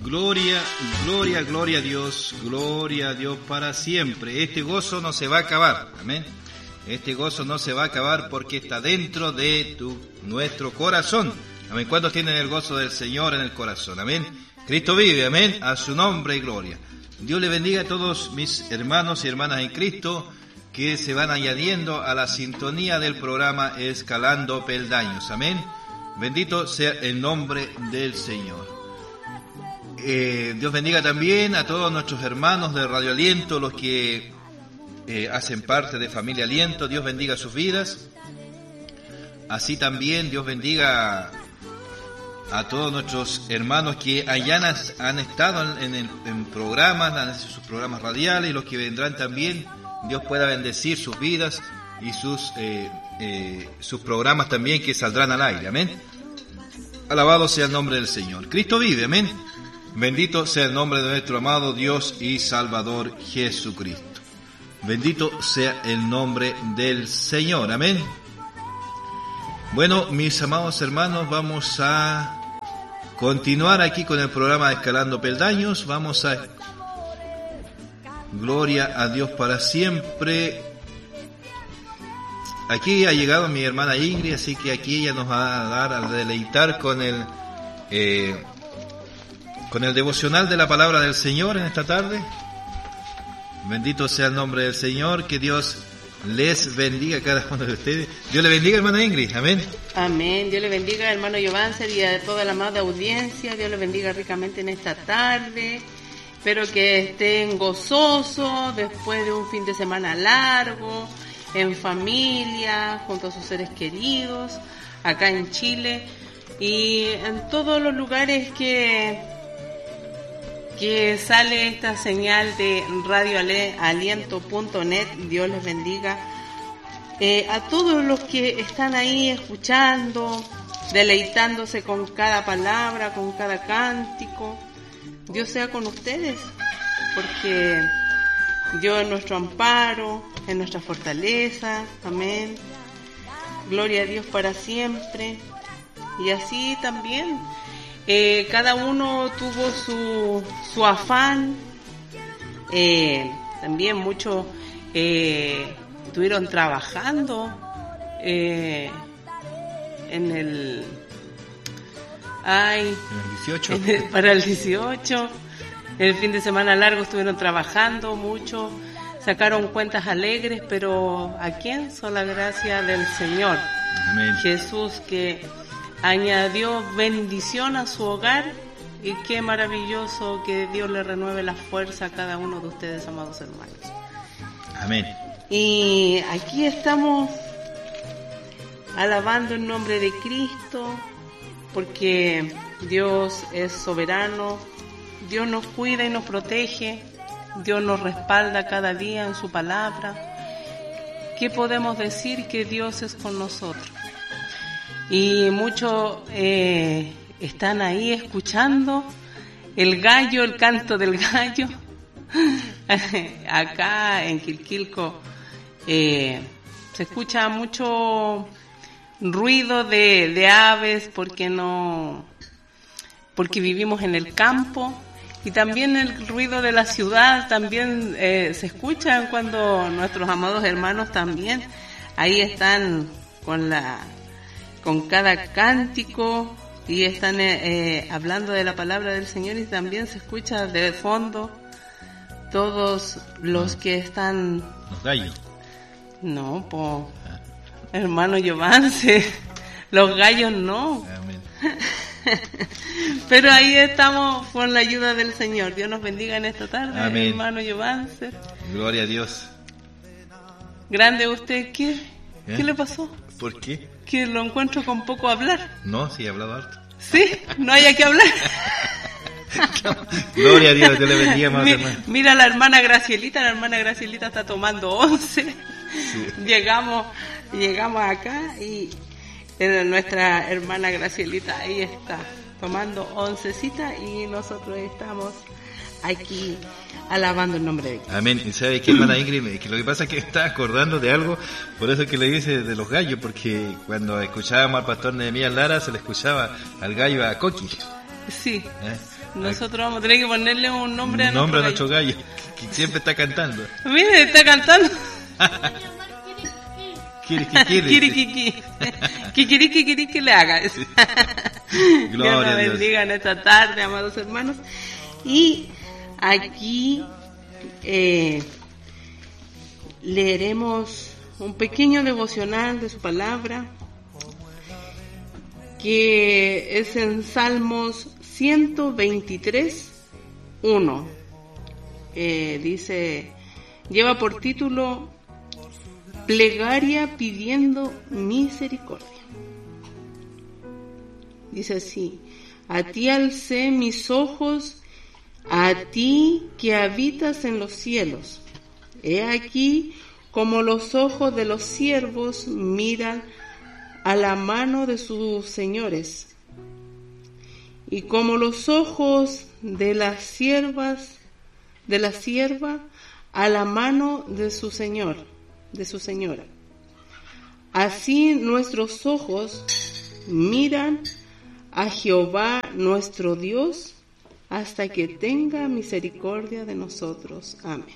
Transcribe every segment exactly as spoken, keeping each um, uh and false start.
Gloria, gloria, gloria a Dios, gloria a Dios para siempre. Este gozo no se va a acabar, amén. Este gozo no se va a acabar porque está dentro de tu, nuestro corazón. Amén. ¿Cuántos tienen el gozo del Señor en el corazón? Amén. Cristo vive, amén. A su nombre y gloria. Dios le bendiga a todos mis hermanos y hermanas en Cristo que se van añadiendo a la sintonía del programa Escalando Peldaños. Amén. Bendito sea el nombre del Señor. Eh, Dios bendiga también a todos nuestros hermanos de Radio Aliento, los que eh, hacen parte de Familia Aliento. Dios bendiga sus vidas. Así también Dios bendiga a todos nuestros hermanos que allá han estado en, en, en programas, han hecho sus programas radiales, y los que vendrán también. Dios pueda bendecir sus vidas y sus eh, eh, sus programas también que saldrán al aire. Amén. Alabado sea el nombre del Señor. Cristo vive. Amén. Bendito sea el nombre de nuestro amado Dios y Salvador Jesucristo. Bendito sea el nombre del Señor. Amén. Bueno, mis amados hermanos, vamos a continuar aquí con el programa Escalando Peldaños. Vamos a... Gloria a Dios para siempre. Aquí ha llegado mi hermana Ingrid, así que aquí ella nos va a dar a deleitar con el... Eh, con el devocional de la palabra del Señor en esta tarde. Bendito sea el nombre del Señor, que Dios les bendiga a cada uno de ustedes. Dios le bendiga, hermana Ingrid, amén. Amén, Dios le bendiga, hermano Giovancer, y a toda la amada audiencia. Dios le bendiga ricamente en esta tarde. Espero que estén gozosos después de un fin de semana largo, en familia, junto a sus seres queridos, acá en Chile y en todos los lugares que... que sale esta señal de radio aliento punto net. Dios les bendiga eh, a todos los que están ahí escuchando, deleitándose con cada palabra, con cada cántico. Dios sea con ustedes, porque Dios es nuestro amparo, es nuestra fortaleza. Amén. Gloria a Dios para siempre. Y así también Eh, cada uno tuvo su, su afán, eh, también muchos eh, estuvieron trabajando eh, en el, ay, dieciocho. En el, para el dieciocho, el fin de semana largo estuvieron trabajando mucho, sacaron cuentas alegres, pero ¿a quién? Sola gracia del Señor. Amén. Jesús, que añadió bendición a su hogar, y qué maravilloso que Dios le renueve la fuerza a cada uno de ustedes, amados hermanos. Amén. Y aquí estamos alabando el nombre de Cristo, porque Dios es soberano, Dios nos cuida y nos protege, Dios nos respalda cada día en su palabra. ¿Qué podemos decir? Que Dios es con nosotros. Y muchos eh, están ahí escuchando el gallo, el canto del gallo. Acá en Quilquilco eh, se escucha mucho ruido de, de aves, porque no, porque vivimos en el campo, y también el ruido de la ciudad también eh, se escucha cuando nuestros amados hermanos también ahí están con la con cada cántico y están eh, hablando de la palabra del Señor, y también se escucha de fondo todos los que están... Los gallos. No, po, hermano Giovanse, los gallos no. Amén. Pero ahí estamos con la ayuda del Señor. Dios nos bendiga en esta tarde. Amén. Hermano Giovanse. Gloria a Dios. Grande usted, ¿qué? ¿Eh? ¿Qué le pasó? ¿Por qué? Que lo encuentro con poco hablar. No, sí, he hablado harto. ¿Sí? ¿No hay que hablar? Gloria a Dios, Dios le bendiga, más Mi, hermano. Mira la hermana Gracielita, la hermana Gracielita está tomando once. Sí. Llegamos, llegamos acá y eh, nuestra hermana Gracielita ahí está tomando oncecita, y nosotros estamos aquí alabando el nombre de Dios. Amén. ¿Y sabe qué, hermana Ingrid? Que lo que pasa es que está acordando de algo, por eso que le dice de los gallos, porque cuando escuchábamos al pastor Nehemías Lara, se le escuchaba al gallo a Coqui. Sí. ¿Eh? Nosotros vamos a tener que ponerle un nombre a Un nombre a nuestro nuestro gallo, que siempre está cantando. gallo. Mire, está cantando. Kirikikiri. Kirikiki. Kikiriki, que le haga eso. Dios Gloria nos a Dios. bendiga en esta tarde, amados hermanos. Y aquí eh, leeremos un pequeño devocional de su palabra, que es en Salmos ciento veintitrés, uno. Eh, dice, lleva por título Plegaria pidiendo misericordia. Dice así: a ti alcé mis ojos, a ti que habitas en los cielos. He aquí como los ojos de los siervos miran a la mano de sus señores, y como los ojos de las siervas, de la sierva a la mano de su señor, de su señora. Así nuestros ojos miran a Jehová nuestro Dios hasta que tenga misericordia de nosotros. Amén.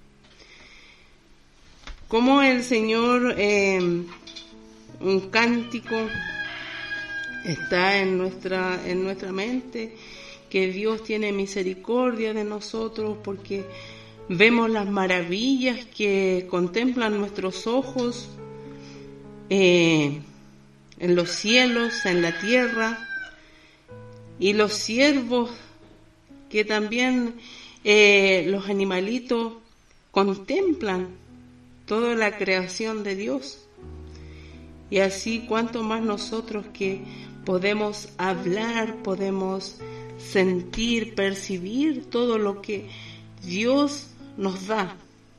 Como el Señor, eh, un cántico está en nuestra, en nuestra mente, que Dios tiene misericordia de nosotros porque vemos las maravillas que contemplan nuestros ojos eh, en los cielos, en la tierra, y los siervos que también eh, los animalitos contemplan toda la creación de Dios. Y así cuanto más nosotros que podemos hablar, podemos sentir, percibir todo lo que Dios nos da.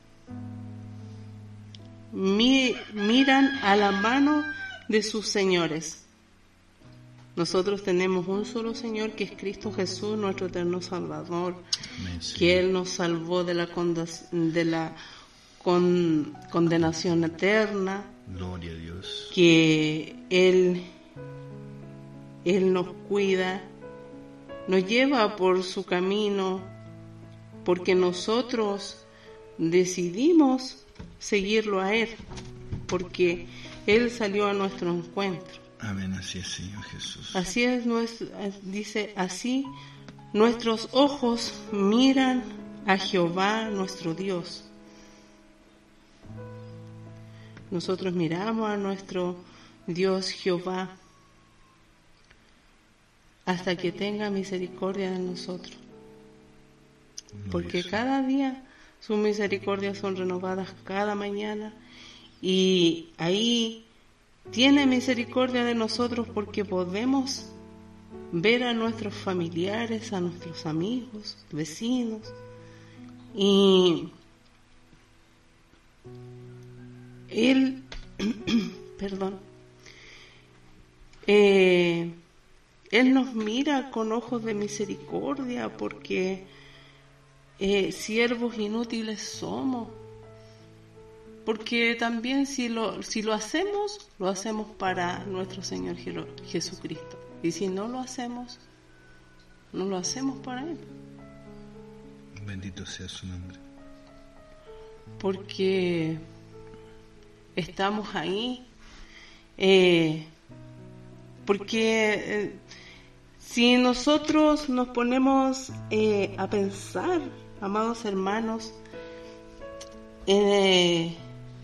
Mi, miran a la mano de sus señores. Nosotros tenemos un solo Señor, que es Cristo Jesús, nuestro eterno Salvador. Amén, que Él nos salvó de la, condas, de la con, condenación eterna. Gloria a Dios. Que Él, Él nos cuida, nos lleva por su camino, porque nosotros decidimos seguirlo a Él, porque Él salió a nuestro encuentro. Amén, así es, Señor Jesús. Así es, nuestro, dice, así nuestros ojos miran a Jehová nuestro Dios. Nosotros miramos a nuestro Dios Jehová hasta que tenga misericordia de nosotros. Porque cada día sus misericordias son renovadas cada mañana, y ahí tiene misericordia de nosotros porque podemos ver a nuestros familiares, a nuestros amigos, vecinos, y Él, perdón, eh, Él nos mira con ojos de misericordia porque eh, siervos inútiles somos. Porque también si lo, si lo hacemos, lo hacemos para nuestro Señor Jesucristo. Y si no lo hacemos, no lo hacemos para Él. Bendito sea su nombre. Porque estamos ahí. Eh, porque eh, si nosotros nos ponemos eh, a pensar, amados hermanos, eh,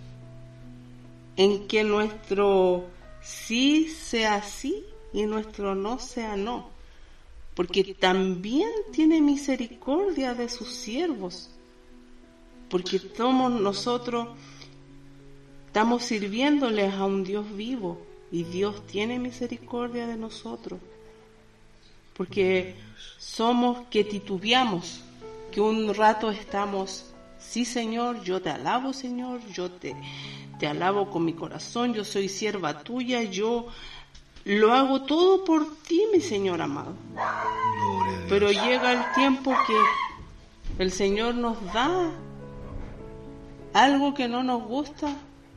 en que nuestro sí sea sí y nuestro no sea no, porque también tiene misericordia de sus siervos, porque somos nosotros, estamos sirviéndoles a un Dios vivo, y Dios tiene misericordia de nosotros, porque somos que titubeamos, que un rato estamos, sí Señor, yo te alabo Señor, yo te Te alabo con mi corazón, yo soy sierva tuya, yo lo hago todo por ti, mi Señor amado. Pero llega el tiempo que el Señor nos da algo que no nos gusta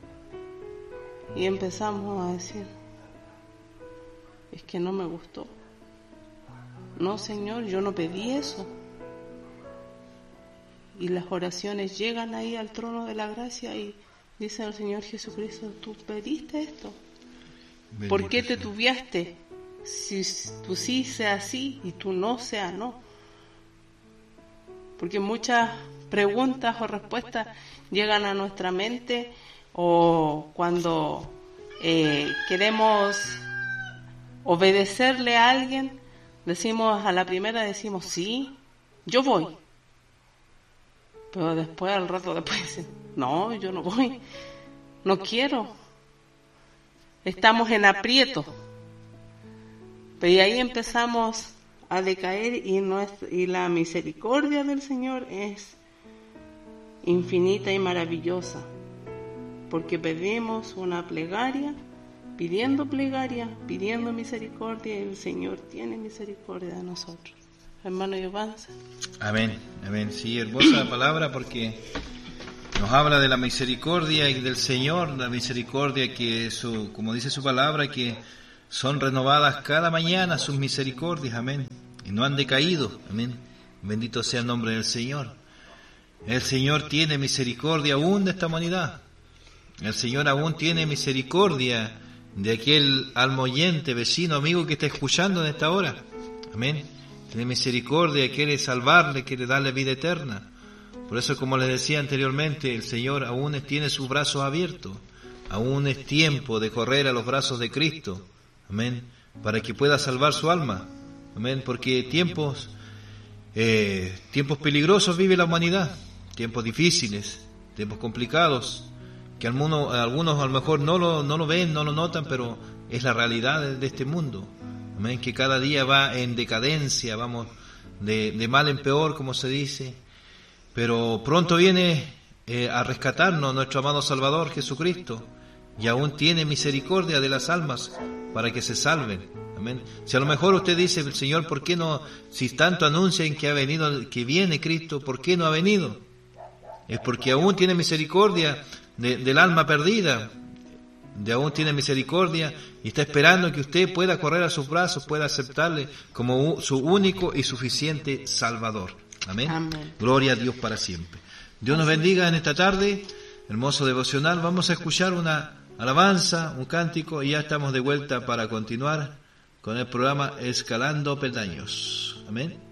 y empezamos a decir, es que no me gustó. No, Señor, yo no pedí eso. Y las oraciones llegan ahí al trono de la gracia y dice el Señor Jesucristo, tú pediste esto. Bendito. ¿Por qué te tuviaste? Si tú sí sea sí y tú no sea no. Porque muchas preguntas o respuestas llegan a nuestra mente o cuando eh, queremos obedecerle a alguien, decimos a la primera, decimos sí, yo voy. Pero después, al rato después, dicen, no, yo no voy, no quiero. Estamos en aprieto. Pero y ahí empezamos a decaer y, nuestra, y la misericordia del Señor es infinita y maravillosa. Porque pedimos una plegaria, pidiendo plegaria, pidiendo misericordia, y el Señor tiene misericordia de nosotros. Hermano Giovanni. Amén, amén. Sí, hermosa palabra porque nos habla de la misericordia y del Señor, la misericordia que, su, como dice su palabra, que son renovadas cada mañana sus misericordias, amén. Y no han decaído, amén. Bendito sea el nombre del Señor. El Señor tiene misericordia aún de esta humanidad. El Señor aún tiene misericordia de aquel alma oyente, vecino, amigo que está escuchando en esta hora. Amén. Tiene misericordia, quiere salvarle, quiere darle vida eterna. Por eso, como les decía anteriormente, el Señor aún tiene sus brazos abiertos. Aún es tiempo de correr a los brazos de Cristo. Amén. Para que pueda salvar su alma. Amén. Porque tiempos, eh, tiempos peligrosos vive la humanidad. Tiempos difíciles, tiempos complicados. Que algunos, algunos a lo mejor no lo, no lo ven, no lo notan, pero es la realidad de, de este mundo. Amén, que cada día va en decadencia, vamos de, de mal en peor, como se dice, pero pronto viene eh, a rescatarnos nuestro amado Salvador Jesucristo, y aún tiene misericordia de las almas para que se salven. Amén. Si a lo mejor usted dice, el Señor, ¿por qué no, si tanto anuncian que ha venido, que viene Cristo, ¿por qué no ha venido? Es porque aún tiene misericordia de, del alma perdida, de aún tiene misericordia y está esperando que usted pueda correr a sus brazos, pueda aceptarle como su único y suficiente Salvador. Amén. Amén. Gloria a Dios para siempre. Dios nos bendiga en esta tarde, hermoso devocional. Vamos a escuchar una alabanza, un cántico y ya estamos de vuelta para continuar con el programa Escalando Peldaños. Amén.